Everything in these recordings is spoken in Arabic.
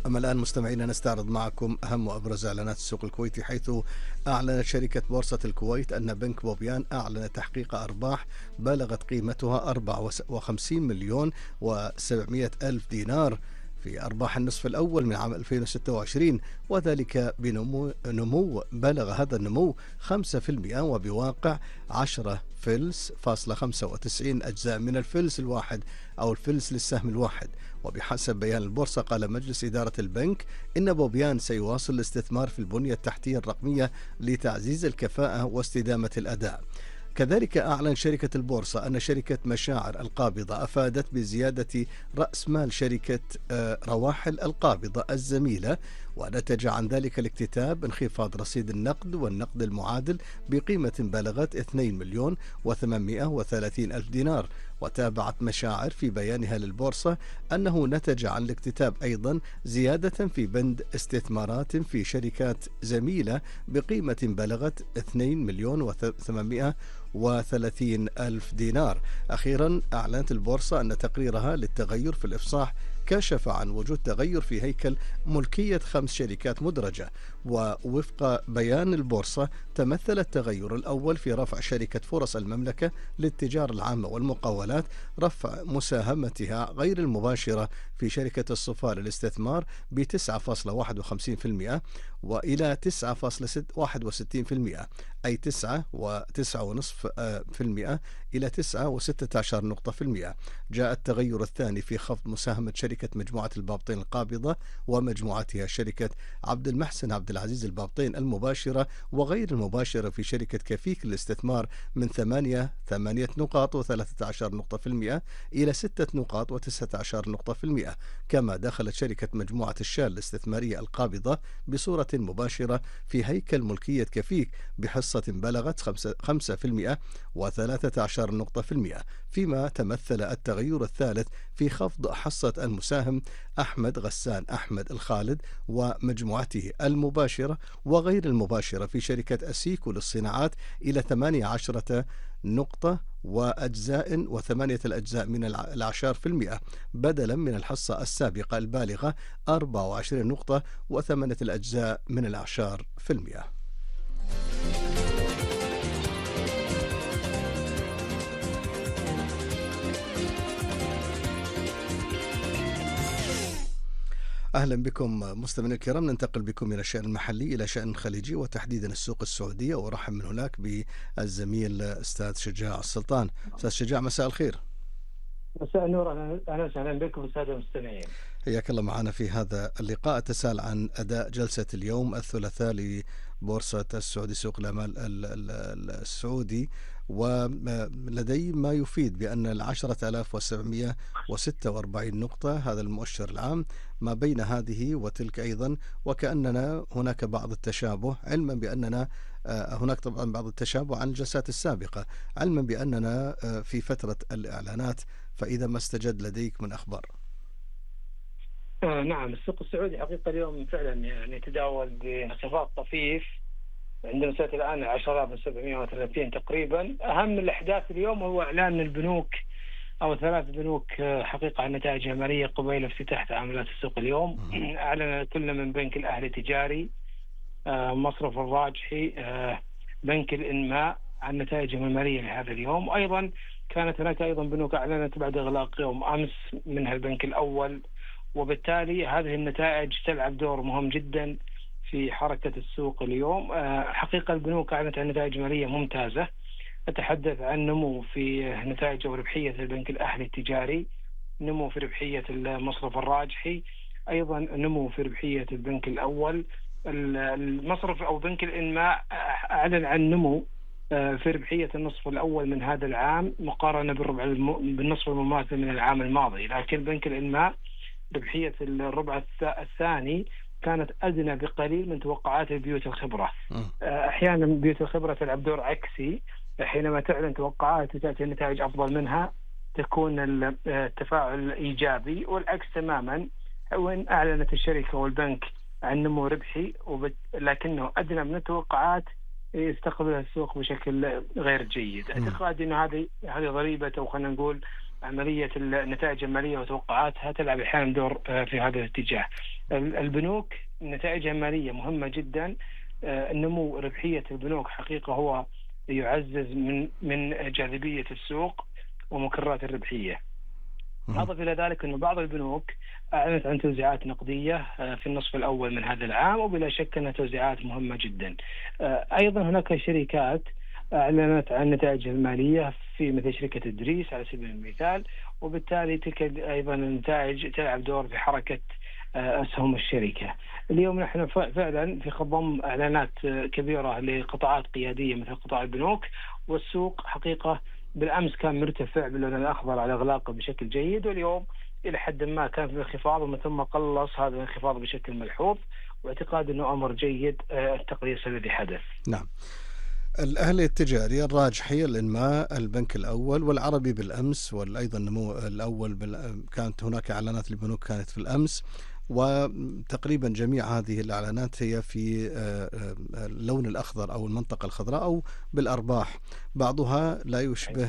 أما الآن مستمعينا نستعرض معكم أهم وأبرز إعلانات السوق الكويتي، حيث أعلنت شركة بورصة الكويت أن بنك بوبيان أعلن تحقيق أرباح بلغت قيمتها 54 مليون و700 ألف دينار في أرباح النصف الأول من عام 2026، وذلك بنمو بلغ هذا النمو 5%، وبواقع 10 فلس فاصلة 95 أجزاء من الفلس الواحد أو الفلس للسهم الواحد. وبحسب بيان البورصة، قال مجلس إدارة البنك إن بوبيان سيواصل الاستثمار في البنية التحتية الرقمية لتعزيز الكفاءة واستدامة الأداء. كذلك أعلن شركة البورصة أن شركة مشاعر القابضة أفادت بزيادة رأس مال شركة رواحل القابضة الزميلة، ونتج عن ذلك الاكتتاب انخفاض رصيد النقد والنقد المعادل بقيمة بلغت 2 مليون و830 ألف دينار. وتابعت مشاعر في بيانها للبورصة أنه نتج عن الاكتتاب أيضا زيادة في بند استثمارات في شركات زميلة بقيمة بلغت 2 مليون و830 ألف دينار. أخيرا أعلنت البورصة أن تقريرها للتغير في الإفصاح كشف عن وجود تغير في هيكل ملكية 5 شركات مدرجة. ووفق بيان البورصة، تمثل التغير الأول في رفع شركة فرص المملكة للتجارة العامة والمقاولات، رفع مساهمتها غير المباشرة في شركة الصفار للاستثمار ب 9.51% وإلى 9.61%، أي 9.9.5% إلى 9.16%. جاء التغير الثاني في خفض مساهمة شركة مجموعة البابطين القابضة ومجموعتها شركة عبد المحسن عبد العزيز البابطين المباشرة وغير المباشرة في شركة كفيك للاستثمار من 8 نقاط و13 نقطة في المئة إلى 6 نقاط و19 نقطة في المئة. كما دخلت شركة مجموعة الشال الاستثمارية القابضة بصورة مباشرة في هيكل ملكية كفيك بحصة بلغت 5% و13 نقطة في المئة. فيما تمثل التغير الثالث في خفض حصة المساهم أحمد غسان أحمد الخالد ومجموعته المباشرة وغير المباشرة في شركة أسيكو للصناعات إلى 18 نقطة وأجزاء و8 الأجزاء من الأعشار في المئة، بدلا من الحصة السابقة البالغة 24 نقطة و8 الأجزاء من الأعشار في المئة. أهلا بكم مستمعينا الكرام. ننتقل بكم من الشأن المحلي إلى شأن خليجي، وتحديدا السوق السعودية، ورحب من هناك بالزميل أستاذ شجاع السلطان. أستاذ شجاع، مساء الخير. مساء النور، أهلا وسهلا بكم السادة المستمعين. حياك الله معنا في هذا اللقاء. تسأل عن أداء جلسة اليوم الثلاثاء لبورصة السعودي سوق الأمال السعودي، ولدي ما يفيد بأن 10,746 نقطة هذا المؤشر العام ما بين هذه وتلك أيضا، وكأننا هناك بعض التشابه، علما بأننا هناك طبعا بعض التشابه عن الجلسات السابقة، علما بأننا في فترة الإعلانات. فإذا ما استجد لديك من أخبار. نعم، السوق السعودي حقيقة اليوم فعلا يعني تداول بانخفاض طفيف، عندنا وصلت الآن 10,730 تقريبا. أهم الأحداث اليوم هو إعلان البنوك أو 3 بنوك حقيقة عن نتائجها المالية قبيل افتتاح تعاملات السوق اليوم. أعلن كل من بنك الأهلي التجاري، مصرف الراجحي، بنك الإنماء عن نتائجهم المالية لهذا اليوم. أيضا كانت هناك أيضا بنوك أعلنت بعد إغلاق يوم أمس، منها البنك الأول، وبالتالي هذه النتائج تلعب دور مهم جدا في حركة السوق اليوم. حقيقة البنوك أعلنت عن نتائج مالية ممتازة، أتحدث عن نمو في نتائج وربحية البنك الأهلي التجاري، نمو في ربحية المصرف الراجحي، أيضا نمو في ربحية البنك الأول. المصرف أو بنك الإنماء أعلن عن نمو في ربحية النصف الأول من هذا العام مقارنة بالنصف المماثل من العام الماضي، لكن بنك الإنماء ربحية الربع الثاني كانت أدنى بقليل من توقعات البيوت الخبرة. أحيانا بيوت الخبرة تلعب دور عكسي، حينما تعلن توقعات وتأتي النتائج أفضل منها تكون التفاعل إيجابي، والعكس تماما وإن أعلنت الشركة والبنك عن نمو ربحي لكنه أدنى من التوقعات يستقبلها السوق بشكل غير جيد. اعتقادي أن هذه ضريبة، أو خلينا نقول عملية النتائج المالية وتوقعاتها تلعب أحيانا دور في هذا الاتجاه. البنوك نتائجها المالية مهمة جدا. النمو ربحية البنوك حقيقة هو يعزز من جاذبية السوق ومكررات الربحية. أضف إلى ذلك أن بعض البنوك أعلنت عن توزيعات نقدية في النصف الأول من هذا العام، وبلا شك أنها توزيعات مهمة جدا. أيضا هناك شركات أعلنت عن نتائجها المالية في مثل شركة إدريس على سبيل المثال، وبالتالي تلك أيضا النتائج تلعب دور في حركة أسهم الشركة. اليوم نحن فعلا في خضم إعلانات كبيرة لقطاعات قيادية مثل قطاع البنوك، والسوق حقيقة بالأمس كان مرتفع باللون الأخضر على إغلاقه بشكل جيد، واليوم إلى حد ما كان في انخفاض، ومن ثم قلص هذا الانخفاض بشكل ملحوظ، واعتقاد أنه أمر جيد التقليص الذي حدث. نعم. الأهلي التجاري، الراجحي، الإنماء، البنك الأول والعربي بالأمس، والأيضا النمو الأول كانت هناك إعلانات لبنوك كانت في الأمس، وتقريبا جميع هذه الإعلانات هي في اللون الأخضر أو المنطقة الخضراء أو بالأرباح، بعضها لا يشبه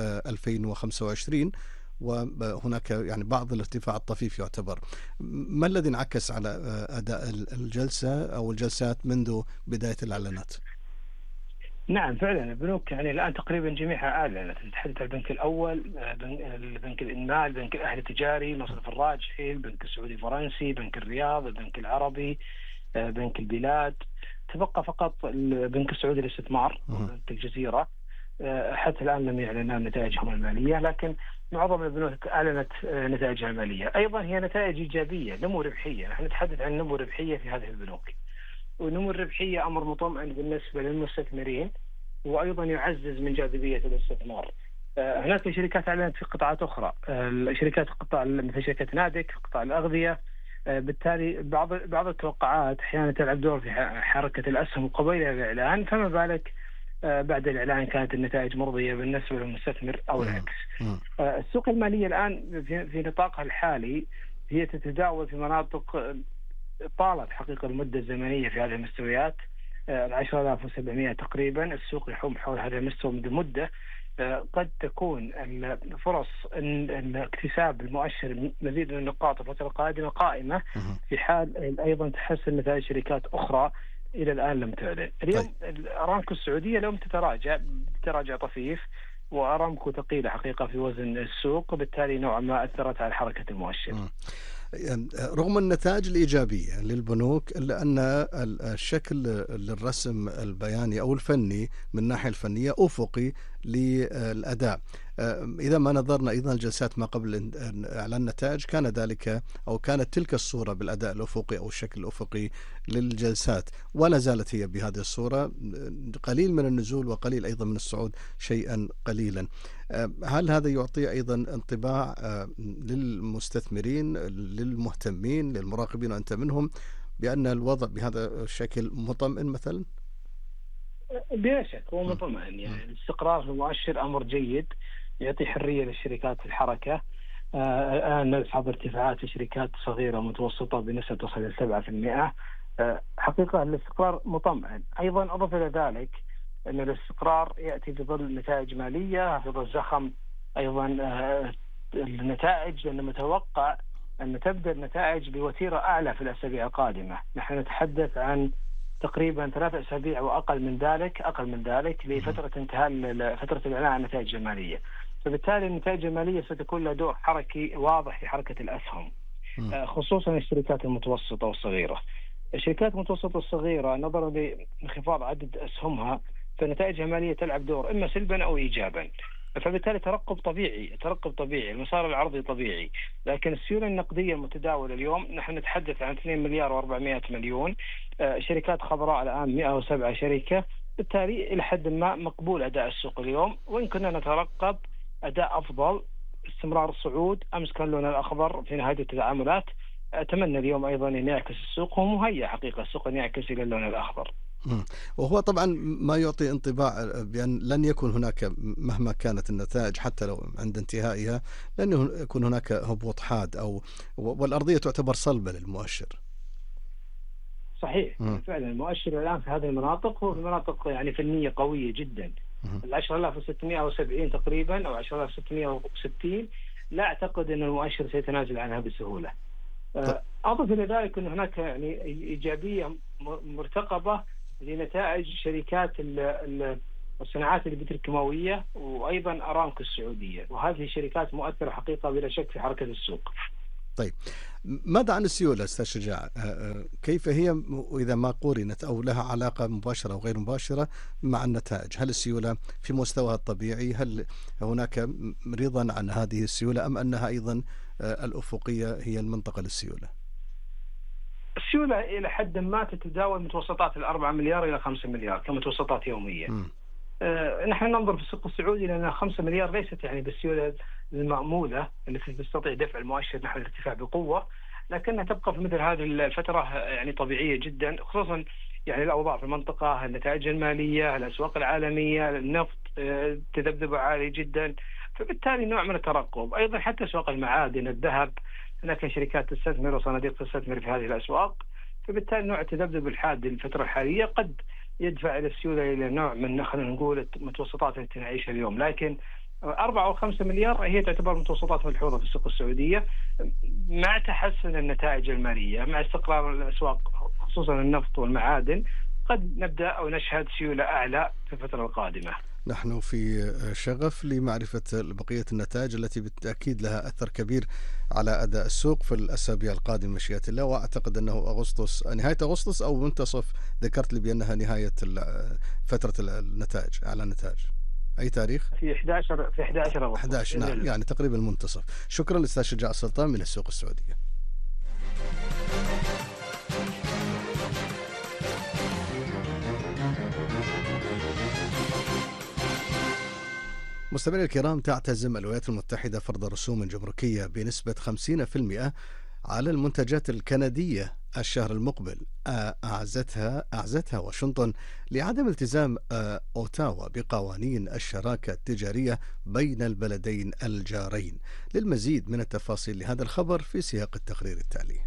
2025، وهناك يعني بعض الارتفاع الطفيف يعتبر. ما الذي انعكس على أداء الجلسة أو الجلسات منذ بداية الإعلانات؟ نعم فعلا البنوك يعني الآن تقريبا جميعها أعلنت. نتحدث عن البنك الأول، البنك الإنماء، البنك الأهلي التجاري، مصرف الراجحي، البنك السعودي فرنسي، بنك الرياض، البنك العربي، بنك البلاد. تبقى فقط البنك السعودي للاستثمار وبنك الجزيرة حتى الآن لم يعلنوا نتائجهم المالية، لكن معظم البنوك أعلنت نتائجها المالية. أيضا هي نتائج إيجابية، نمو ربحية. نحن نتحدث عن نمو ربحية في هذه البنوك، ونمو الربحية أمر مطمئن بالنسبة للمستثمرين، وأيضا يعزز من جاذبية الاستثمار. هناك شركات أعلنت في قطاعات أخرى، شركات قطاع مثل شركة نادك في قطاع الأغذية. بالتالي بعض التوقعات أحيانا تلعب دور في حركة الأسهم قبيل الإعلان، فما بالك بعد الإعلان كانت النتائج مرضية بالنسبة للمستثمر أو العكس. السوق المالية الآن في نطاقها الحالي هي تتداول في مناطق طالت حقيقة المدة الزمنية في هذه المستويات 10,700 تقريبا. السوق يحوم حول هذا المستوى منذ مدة. قد تكون الفرص أن اكتساب المؤشر مزيد من النقاط الفترة القادمة قائمة في حال أيضا تحسن نتائج شركات أخرى إلى الآن لم تعلن. اليوم أرامكو السعودية اليوم تتراجع طفيف، وأرامكو ثقيلة حقيقة في وزن السوق، وبالتالي نوعا ما أثرت على حركة المؤشر. رغم النتائج الإيجابية للبنوك، إلا أن الشكل للرسم البياني أو الفني من الناحية الفنية أفقي للأداء. إذا ما نظرنا أيضا الجلسات ما قبل إعلان النتائج كان ذلك أو كانت تلك الصورة بالأداء الأفقي أو الشكل الأفقي للجلسات، ولا زالت هي بهذه الصورة، قليل من النزول وقليل أيضا من الصعود شيئا قليلا. هل هذا يعطي أيضا انطباع للمستثمرين، للمهتمين، للمراقبين وأنت منهم، بأن الوضع بهذا الشكل مطمئن مثلا؟ بلا شك هو مطمئن. يعني الاستقرار في المؤشر أمر جيد، يعطي حرية للشركات في الحركة. الآن نلحظ ارتفاعات في شركات صغيرة ومتوسطة بنسبة تصل إلى 7%. حقيقة الاستقرار مطمئن. أيضا أضف إلى ذلك أن الاستقرار يأتي في ظل نتائج مالية، في ظل زخم أيضا النتائج، لأن متوقع أن تبدأ النتائج بوتيرة أعلى في الأسابيع القادمة. نحن نتحدث عن تقريبا 3 أسابيع وأقل من ذلك لفترة انتهاء فترة الإعلان عن النتائج المالية. فبالتالي النتائج المالية ستكون لها دور حركي واضح في حركة الأسهم، خصوصا الشركات المتوسطة والصغيرة. الشركات المتوسطة والصغيرة نظرا لانخفاض عدد أسهمها فنتائجها المالية تلعب دور إما سلبا أو إيجابا. فبالتالي ترقب طبيعي، المسار العرضي طبيعي. لكن السيولة النقدية المتداولة اليوم نحن نتحدث عن 2 مليار و400 مليون. شركات خضراء الآن 107 شركة. بالتالي إلى حد ما مقبول أداء السوق اليوم، وإن كنا نترقب أداء أفضل، استمرار الصعود. أمس كان لون الأخضر في نهاية التعاملات. أتمنى اليوم أيضا أن يعكس السوق، ومهيأ حقيقة السوق أن يعكس إلى اللون الأخضر. وهو طبعا ما يعطي انطباع بأن لن يكون هناك مهما كانت النتائج حتى لو عند انتهائها لن يكون هناك هبوط حاد والأرضية تعتبر صلبة للمؤشر. صحيح. فعلا المؤشر الآن في هذه المناطق هو في مناطق يعني فنية قوية جدا. 10,670 تقريبا أو 10,660 لا أعتقد أن المؤشر سيتنازل عنها بسهولة. أضف إلى ذلك أن هناك يعني إيجابية مرتقبة لنتائج شركات الصناعات البتروكيماوية وأيضا أرامكو السعودية، وهذه الشركات مؤثرة حقيقة بلا شك في حركة السوق. طيب ماذا عن السيولة أستاذ شجاع؟ كيف هي إذا ما قورنت أو لها علاقة مباشرة أو غير مباشرة مع النتائج؟ هل السيولة في مستواها الطبيعي؟ هل هناك رضا عن هذه السيولة أم أنها أيضا الأفقية هي المنطقة للسيولة؟ السيولة إلى حد ما تتداول متوسطات 4 مليار إلى 5 مليار كمتوسطات يومية. نحن ننظر في السوق السعودي لأن 5 مليار ليست يعني بالسيولة المأمولة التي تستطيع دفع المؤشر نحو الارتفاع بقوة، لكنها تبقى في مثل هذه الفترة يعني طبيعية جدا، خصوصا يعني الأوضاع في المنطقة، النتائج المالية، الأسواق العالمية، النفط تذبذب عالي جدا، فبالتالي نوع من الترقب. أيضا حتى أسواق المعادن، الذهب، هناك شركات تستثمر وصناديق تستثمر في هذه الأسواق، فبالتالي نوع التذبذب الحاد الفترة الحالية قد يدفع إلى السيولة إلى نوع من خلينا نقول متوسطات التي نعيشها اليوم. لكن 4 أو 5 مليار هي تعتبر متوسطات ملحوظة في السوق السعودية مع تحسن النتائج المالية، مع استقرار الأسواق خصوصا النفط والمعادن. قد نبدأ أو نشهد سيولة أعلى في الفترة القادمة. نحن في شغف لمعرفة بقية النتائج التي بالتأكيد لها أثر كبير على أداء السوق في الأسابيع القادمة مشيئة الله، وأعتقد أنه أغسطس، نهاية أغسطس أو منتصف، ذكرت لي بأنها نهاية فترة النتائج، أعلى النتائج. أي تاريخ؟ في 11 أغسطس. 11 نعم، يعني تقريبا المنتصف. شكرا للأستاذ شجاع السلطان من السوق السعودية. مستمعينا الكرام، تعتزم الولايات المتحدة فرض رسوم جمركية بنسبة 50% على المنتجات الكندية الشهر المقبل. أعزتها واشنطن لعدم التزام أوتاوا بقوانين الشراكة التجارية بين البلدين الجارين. للمزيد من التفاصيل لهذا الخبر في سياق التقرير التالي.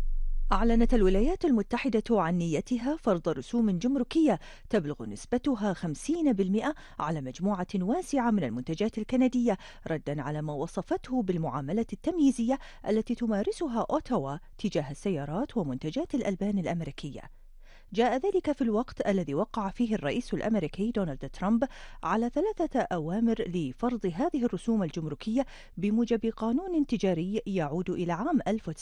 أعلنت الولايات المتحدة عن نيتها فرض رسوم جمركية تبلغ نسبتها 50% على مجموعة واسعة من المنتجات الكندية، ردا على ما وصفته بالمعاملة التمييزية التي تمارسها أوتاوا تجاه السيارات ومنتجات الألبان الأمريكية. جاء ذلك في الوقت الذي وقع فيه الرئيس الأمريكي دونالد ترامب على 3 أوامر لفرض هذه الرسوم الجمركية بموجب قانون تجاري يعود إلى عام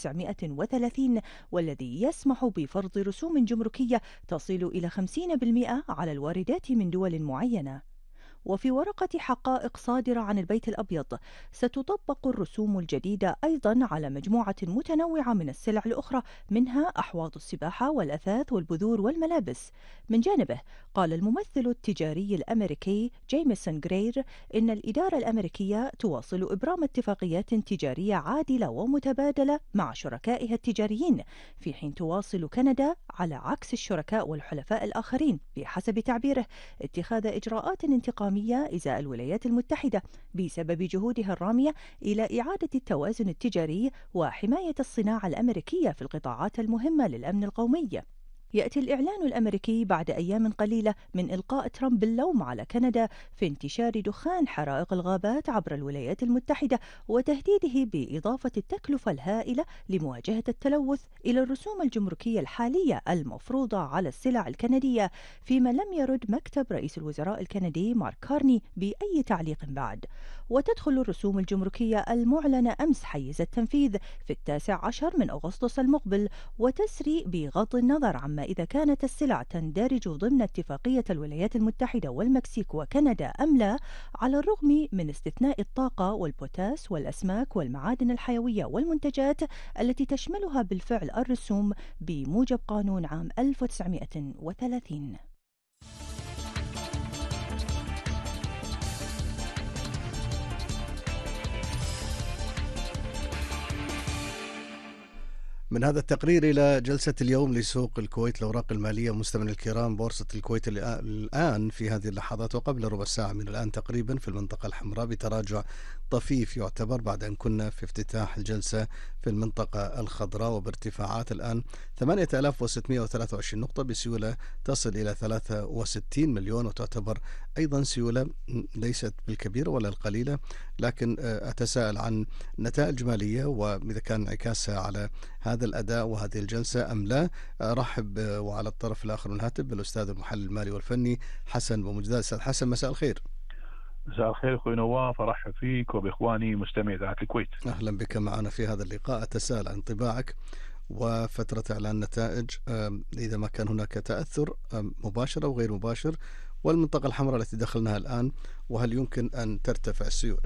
1930، والذي يسمح بفرض رسوم جمركية تصل إلى 50% على الواردات من دول معينة. وفي ورقة حقائق صادرة عن البيت الأبيض، ستطبق الرسوم الجديدة أيضا على مجموعة متنوعة من السلع الأخرى، منها أحواض السباحة والأثاث والبذور والملابس. من جانبه، قال الممثل التجاري الأمريكي جيمسون غرير إن الإدارة الأمريكية تواصل إبرام اتفاقيات تجارية عادلة ومتبادلة مع شركائها التجاريين، في حين تواصل كندا على عكس الشركاء والحلفاء الآخرين بحسب تعبيره اتخاذ إجراءات انتقامية إزاء الولايات المتحدة بسبب جهودها الرامية إلى إعادة التوازن التجاري وحماية الصناعة الأمريكية في القطاعات المهمة للأمن القومي. يأتي الإعلان الأمريكي بعد أيام قليلة من إلقاء ترامب اللوم على كندا في انتشار دخان حرائق الغابات عبر الولايات المتحدة، وتهديده بإضافة التكلفة الهائلة لمواجهة التلوث إلى الرسوم الجمركية الحالية المفروضة على السلع الكندية، فيما لم يرد مكتب رئيس الوزراء الكندي مارك كارني بأي تعليق بعد. وتدخل الرسوم الجمركية المعلنة أمس حيز التنفيذ في 19 من أغسطس المقبل، وتسري بغض النظر عما إذا كانت السلع تندرج ضمن اتفاقية الولايات المتحدة والمكسيك وكندا أم لا، على الرغم من استثناء الطاقة والبوتاس والأسماك والمعادن الحيوية والمنتجات التي تشملها بالفعل الرسوم بموجب قانون عام 1930. من هذا التقرير إلى جلسة اليوم لسوق الكويت الأوراق المالية. مستمعينا الكرام، بورصة الكويت الآن في هذه اللحظات وقبل ربع ساعة من الآن تقريبا في المنطقة الحمراء بتراجع طفيف يعتبر بعد أن كنا في افتتاح الجلسة في المنطقة الخضراء وبارتفاعات الآن 8623 نقطة بسيولة تصل إلى 63 مليون، وتعتبر أيضا سيولة ليست بالكبيرة ولا القليلة، لكن أتساءل عن نتائج مالية وإذا كان انعكاسها على هذا الأداء وهذه الجلسة أم لا. أرحب وعلى الطرف الآخر من الهاتف بالأستاذ المحلل المالي والفني حسن بومجداد. أستاذ حسن، مساء الخير. مساء الخير أخوي نواف، أرحب فيك وبإخواني مستمعي إذاعة الكويت. أهلا بك معنا في هذا اللقاء. أتساءل عن انطباعك وفترة إعلان نتائج، إذا ما كان هناك تأثر مباشر أو غير مباشر، والمنطقة الحمراء التي دخلناها الآن، وهل يمكن أن ترتفع السيولة؟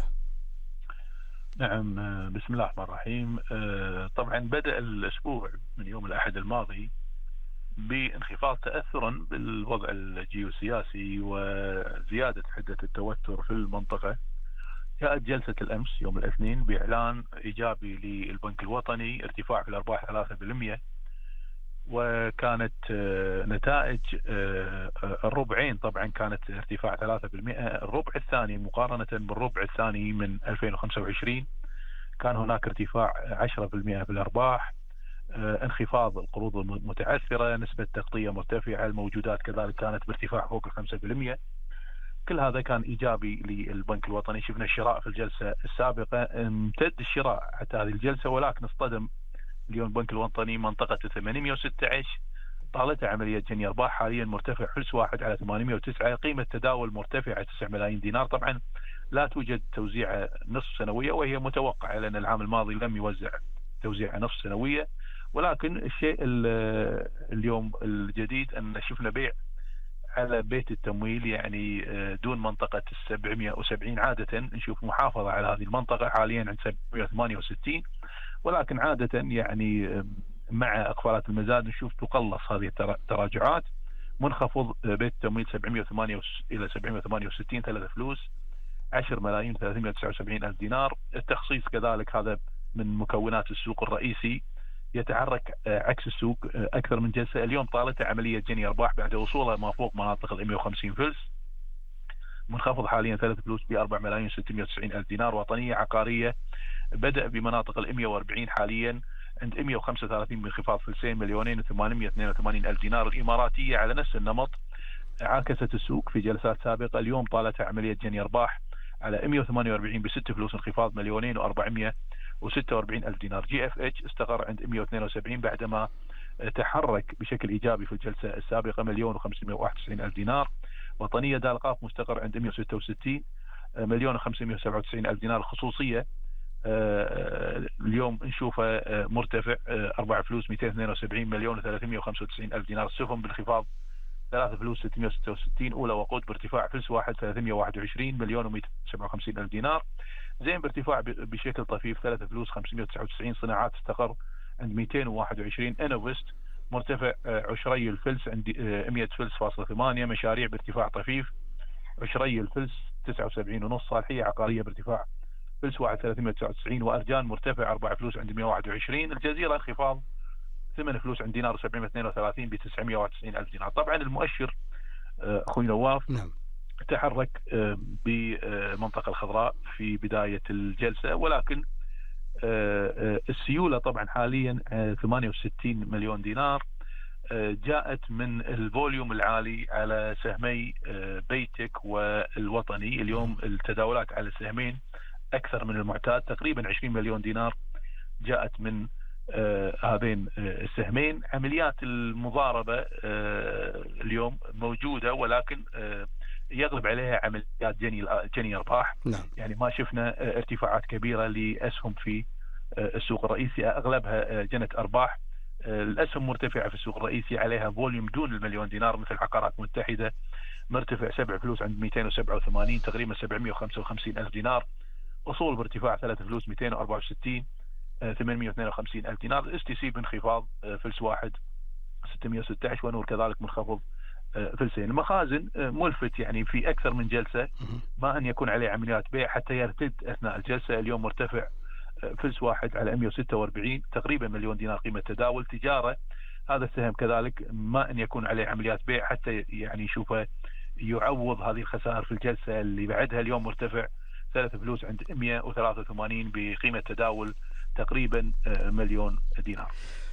نعم، بسم الله الرحمن الرحيم. طبعا بدأ الأسبوع من يوم الأحد الماضي بانخفاض تأثرا بالوضع الجيوسياسي وزيادة حدة التوتر في المنطقة. جاءت جلسة الأمس يوم الاثنين بإعلان إيجابي للبنك الوطني، ارتفاع في الأرباح 3%، وكانت نتائج الربعين طبعا كانت ارتفاع 3%. الربع الثاني مقارنة بالربع الثاني من 2025 كان هناك ارتفاع 10% في الأرباح، انخفاض القروض المتعثرة، نسبة تغطية مرتفعة، الموجودات كذلك كانت بارتفاع فوق 5%. كل هذا كان إيجابي للبنك الوطني. شفنا الشراء في الجلسة السابقة، امتد الشراء حتى هذه الجلسة، ولكن اصطدم اليوم البنك الوطني منطقة 816، طالته عملية جني أرباح حاليا مرتفع فلس واحد على 809، قيمة تداول مرتفعة 9 ملايين دينار. طبعا لا توجد توزيعة نصف سنوية، وهي متوقعة لأن العام الماضي لم يوزع توزيعة نصف سنوية. ولكن الشيء اليوم الجديد أن شفنا بيع على بيت التمويل، يعني دون منطقة 770. عادة نشوف محافظة على هذه المنطقة حاليا عند 768، ولكن عادة يعني مع اقفالات المزاد نشوف تقلص هذه التراجعات. منخفض بيت التمويل 708 إلى 768، 3 فلوس 10 ملايين 379 ألف دينار. التخصيص كذلك هذا من مكونات السوق الرئيسي، يتحرك عكس السوق أكثر من جلسة. اليوم طالته عملية جني أرباح بعد وصولها ما فوق مناطق 150 فلس، منخفض حاليا 3 فلوس ب 4 ملايين 690 ألف دينار. وطنية عقارية بدأ بمناطق 140 حاليا عند 135 بانخفاض فلسين 2,882 ألف دينار. الإماراتية على نفس النمط عاكست السوق في جلسات سابقة، اليوم طالتها عملية جني أرباح على 148 ب6 فلوس، انخفاض 2,446 ألف دينار. جي اف اتش استقر عند 172 بعدما تحرك بشكل إيجابي في الجلسة السابقة 1,591 ألف دينار. وطنية دال قاف مستقر عند 166 1,597 ألف دينار. الخصوصية اليوم نشوفه مرتفع 4 فلوس 272 مليون و395 ألف دينار. السهم بانخفاض 3 فلوس 666. أولى وقود بارتفاع فلس واحد 321 مليون و157 ألف دينار. زين بارتفاع بشكل طفيف 3 فلوس 599. صناعات استقر عند 221. انوفست مرتفع عشري الفلس عند 100 فلس فاصلة 8. مشاريع بارتفاع طفيف عشري الفلس 79.5. صالحية عقارية بارتفاع فلس واحد 399. وأرجان مرتفع 4 فلوس عند 121. الجزيرة انخفاض 8 فلوس عند دينار 732 ب 991 ألف دينار. طبعا المؤشر أخوي نواف تحرك بمنطقة الخضراء في بداية الجلسة، ولكن السيولة طبعا حاليا 68 مليون دينار جاءت من الفوليوم العالي على سهمي بيتك والوطني. اليوم التداولات على السهمين أكثر من المعتاد، تقريبا 20 مليون دينار جاءت من هذين السهمين. عمليات المضاربة اليوم موجودة، ولكن يغلب عليها عمليات جني أرباح. يعني ما شفنا ارتفاعات كبيرة لأسهم في السوق الرئيسي، أغلبها جنت أرباح. الأسهم مرتفعة في السوق الرئيسي عليها فوليوم دون المليون دينار، مثل عقارات متحدة مرتفع 7 فلوس عند 287 تقريبا 755 ألف دينار. أصول بارتفاع 3 فلوس 264 852 ألف دينار. اس تي سي بانخفاض فلس واحد 616. ونور كذلك منخفض فلسين. المخازن ملفت يعني في أكثر من جلسة ما أن يكون عليه عمليات بيع حتى يرتد أثناء الجلسة. اليوم مرتفع فلس واحد على 146 تقريبا مليون دينار قيمة تداول. تجارة هذا السهم كذلك ما أن يكون عليه عمليات بيع حتى يعني يشوفه يعوض هذه الخسائر في الجلسة اللي بعدها. اليوم مرتفع 3 فلوس عند 183 بقيمة تداول تقريبا مليون دينار.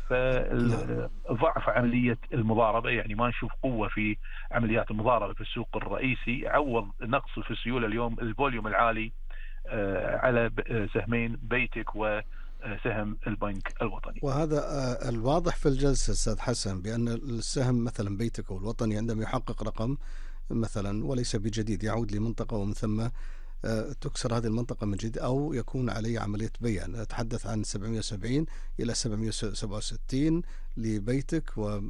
فضعف عملية المضاربة، يعني ما نشوف قوة في عمليات المضاربة في السوق الرئيسي، عوض نقص في السيولة اليوم الفوليوم العالي على سهمين بيتك وسهم البنك الوطني. وهذا الواضح في الجلسة أستاذ حسن بأن السهم مثلا بيتك والوطني عندما يحقق رقم مثلا وليس بجديد يعود لمنطقة ومن ثم تكسر هذه المنطقة من جديد أو يكون عليه عملية بيع. نتحدث عن 770 إلى 767 لبيتك